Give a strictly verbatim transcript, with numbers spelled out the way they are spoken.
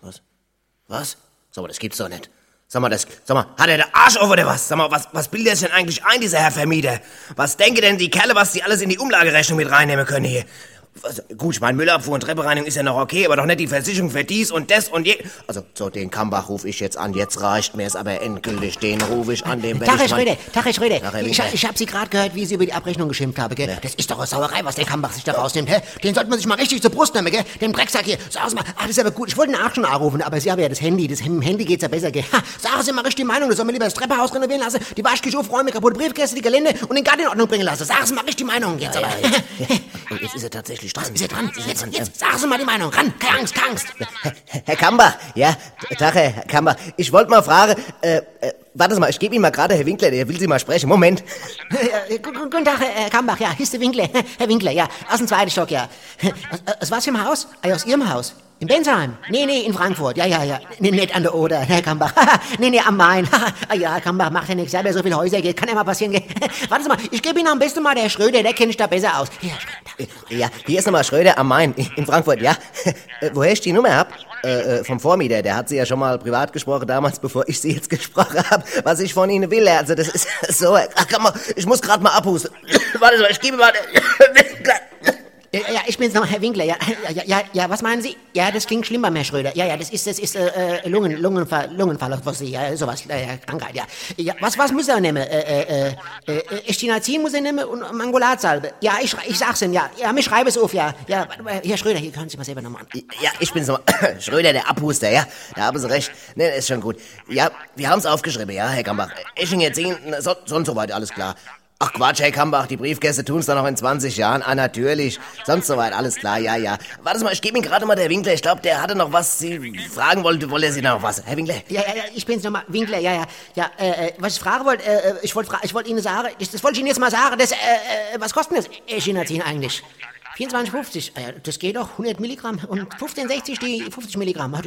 Was? Was? Sag mal, das gibt's doch nicht. Sag mal, das, sag mal, hat er den Arsch auf oder was? Sag mal, was, was bildet er sich denn eigentlich ein, dieser Herr Vermieter? Was denken denn die Kerle, was die alles in die Umlagerechnung mit reinnehmen können hier? Was, gut, ich meine, Müllabfuhr und Treppereinigung ist ja noch okay, aber doch nicht die Versicherung für dies und das und je... Also, so, den Kambach rufe ich jetzt an, jetzt reicht mir es aber endgültig, den rufe ich an, den werde Tag, Herr ich... Schröder, Tag, Herr Schröder. Tag, Herr Ich, Winkler. ich habe Sie gerade gehört, wie Sie über die Abrechnung geschimpft haben, gell? Ja. Das ist doch eine Sauerei, was der Kambach sich da rausnimmt, hä? Den sollte man sich mal richtig zur Brust nehmen, gell? Den Drecksack hier. Sagen Sie mal, ach, das ist aber gut. Ich wollte ihn auch schon anrufen, aber Sie haben ja das Handy. Das im Handy geht's ja besser, gell? Ha, sagen Sie mal richtig die Meinung, das soll man lieber das Treppenhaus renovieren lassen, die Waschküche aufräumen, kaputte Briefkäste, die Gelände und den Garten in Ordnung bringen lassen. Sagen Sie mal richtig die Meinung jetzt, aber... Und jetzt ist er tatsächlich dran. Ist er dran? Jetzt, jetzt, sagen Sie mal die Meinung. Ran, keine Angst, keine Angst. Herr Kambach, ja, Tag, Herr Kambach. Ich wollte mal fragen, äh, äh, warten Sie mal, ich gebe Ihnen mal gerade Herr Winkler, der will Sie mal sprechen. Moment. Äh, gu- gu- Guten Tag, Herr Kambach, ja, hier ist der Winkler. Herr Winkler, ja, aus dem zweiten Stock, ja. Aus was für einem Haus? Ah, ja, aus Ihrem Haus? In Bensheim? Nee, nee, in Frankfurt. Ja, ja, ja. Nee, nicht an der Oder, Herr Kambach. nee, nee, am Main. ah, ja, Kambach macht ja nichts. Ja, wer so viele Häuser geht, kann ja mal passieren. Warten Sie mal, ich gebe Ihnen am besten mal der Schröder, der kennt sich da besser aus. Ja, Schröder. Ja, hier ist nochmal Schröder am Main, in Frankfurt, ja. Äh, woher ich die Nummer hab? Äh, äh, vom Vormieter, der hat sie ja schon mal privat gesprochen, damals, bevor ich sie jetzt gesprochen hab, was ich von Ihnen will. Also das ist so, ach komm mal, ich muss gerade mal abhusten. Warte mal, ich gebe mal... Ja, ja, ich bin's noch, Herr Winkler. Ja, ja, ja, ja, was meinen Sie? Ja, das klingt schlimm beim Herrn Schröder. Ja, ja, das ist, das ist äh, äh, Lungen, Lungenfall, Lungenfall, was Sie, ja, sowas, äh, Krankheit, ja. Ja, was, was muss er nehmen? Äh, äh, äh, äh, Estinazin muss er nehmen und Mangolatsalbe. Ja, ich, ich sag's Ihnen, ja. Ja, mir schreibe es auf, ja. Ja, warte mal, Herr Schröder, hier können Sie mal selber nochmal an. Ja, ich bin's nochmal. Schröder, der Abhuster, ja. Da haben Sie recht. Ne, ist schon gut. Ja, wir haben's aufgeschrieben, ja, Herr Kambach. Eschingen zehn, so, sonst soweit alles klar. Ach Quatsch, Herr Kambach, die Briefkäste tun's dann noch in zwanzig Jahren. Ah, natürlich. Sonst soweit, alles klar, ja, ja. Warte mal, ich gebe Ihnen gerade mal der Winkler. Ich glaube, der hatte noch was, Sie fragen wollte, wollte er Sie noch was. Herr Winkler? Ja, ja, ja, ich bin's nochmal, Winkler, ja, ja. Ja, äh, äh, was ich fragen wollte, äh, ich wollte ich wollte Ihnen sagen, das, das wollte ich Ihnen jetzt mal sagen, das, äh, äh, was kostet das Estinazin eigentlich? vierundzwanzig fünfzig, äh, das geht doch, hundert Milligramm und fünfzehn sechzig die fünfzig Milligramm.